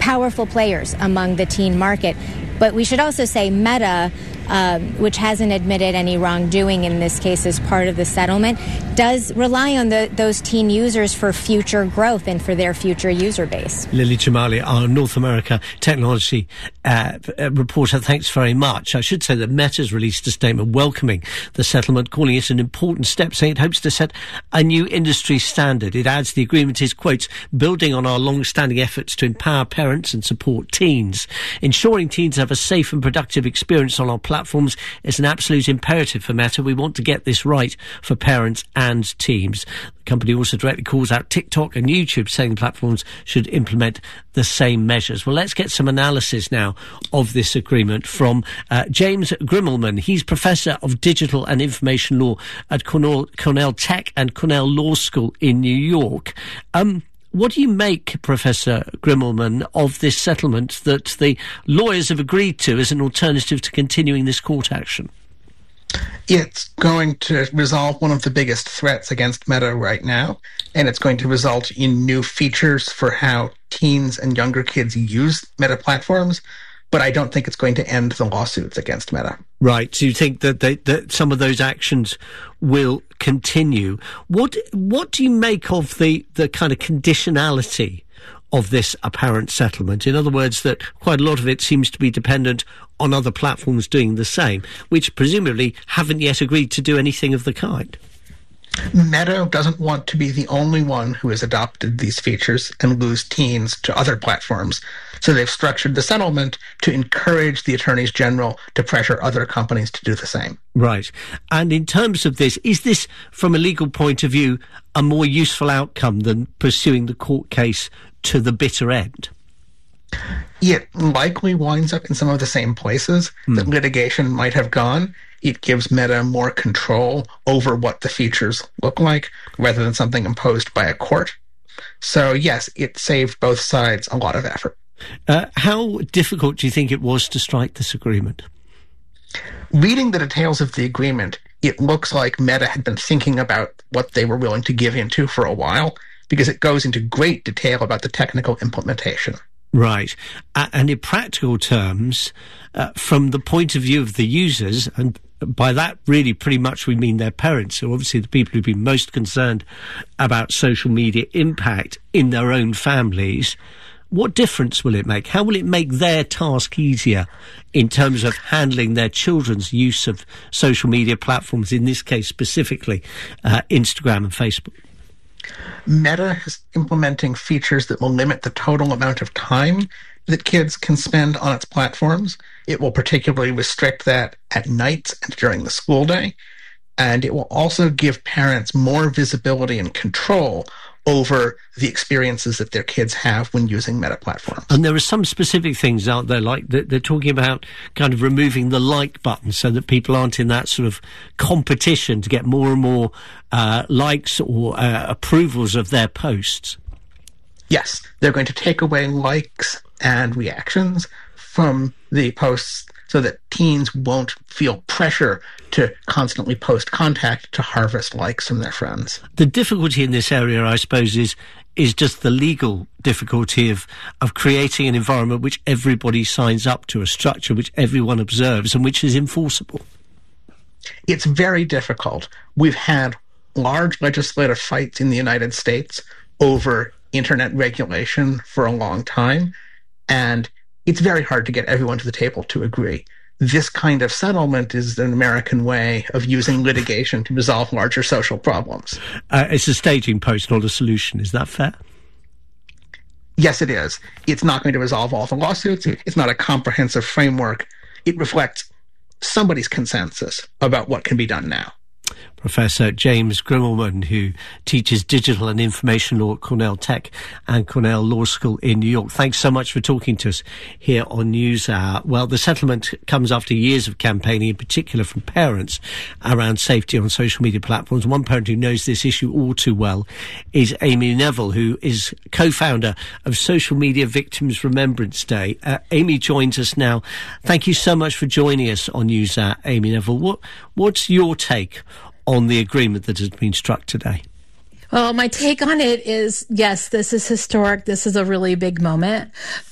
powerful players among the teen market. But we should also say Meta, which hasn't admitted any wrongdoing in this case as part of the settlement, does rely on those teen users for future growth and for their future user base. Lily Jamali, our North America technology reporter, thanks very much. I should say that Meta's released a statement welcoming the settlement, calling it an important step, saying it hopes to set a new industry standard. It adds the agreement is, quote, building on our long-standing efforts to empower parents and support teens. Ensuring teens have a safe and productive experience on our platforms is an absolute imperative for Meta. We want to get this right for parents and teams. The company also directly calls out TikTok and YouTube, saying platforms should implement the same measures. Well, let's get some analysis now of this agreement from James Grimmelman. He's Professor of Digital and Information Law at Cornell Tech and Cornell Law School in New York. What do you make, Professor Grimmelman, of this settlement that the lawyers have agreed to as an alternative to continuing this court action? It's going to resolve one of the biggest threats against Meta right now, and it's going to result in new features for how teens and younger kids use Meta platforms, but I don't think it's going to end the lawsuits against Meta. Right. So you think that some of those actions will continue. What do you make of the kind of conditionality of this apparent settlement? In other words, that quite a lot of it seems to be dependent on other platforms doing the same, which presumably haven't yet agreed to do anything of the kind. Meta doesn't want to be the only one who has adopted these features and lose teens to other platforms. So they've structured the settlement to encourage the attorneys general to pressure other companies to do the same. Right. And in terms of this, is this, from a legal point of view, a more useful outcome than pursuing the court case to the bitter end? It likely winds up in some of the same places that litigation might have gone. It gives Meta more control over what the features look like rather than something imposed by a court. So, yes, it saved both sides a lot of effort. How difficult do you think it was to strike this agreement? Reading the details of the agreement, it looks like Meta had been thinking about what they were willing to give into for a while, because it goes into great detail about the technical implementation. Right. And in practical terms, from the point of view of the users, and by that really pretty much we mean their parents, who are obviously the people who've been most concerned about social media impact in their own families, what difference will it make? How will it make their task easier in terms of handling their children's use of social media platforms, in this case specifically Instagram and Facebook? Meta is implementing features that will limit the total amount of time that kids can spend on its platforms. It will particularly restrict that at nights and during the school day. And it will also give parents more visibility and control over the experiences that their kids have when using Meta platforms. And there are some specific things out there, like they're talking about kind of removing the like button so that people aren't in that sort of competition to get more and more likes or approvals of their posts. Yes, they're going to take away likes and reactions from the posts so that teens won't feel pressure to constantly post contact to harvest likes from their friends. The difficulty in this area, I suppose, is just the legal difficulty of creating an environment which everybody signs up to, a structure which everyone observes and which is enforceable. It's very difficult. We've had large legislative fights in the United States over internet regulation for a long time, and it's very hard to get everyone to the table to agree. This kind of settlement is an American way of using litigation to resolve larger social problems. It's a staging post, not a solution. Is that fair? Yes, it is. It's not going to resolve all the lawsuits. It's not a comprehensive framework. It reflects somebody's consensus about what can be done now. Professor James Grimmelman, who teaches digital and information law at Cornell Tech and Cornell Law School in New York. Thanks so much for talking to us here on NewsHour. Well, the settlement comes after years of campaigning, in particular from parents, around safety on social media platforms. One parent who knows this issue all too well is Amy Neville, who is co-founder of Social Media Victims Remembrance Day. Amy joins us now. Thank you so much for joining us on NewsHour, Amy Neville. What's your take on the agreement that has been struck today? Well, my take on it is, yes, this is historic. This is a really big moment.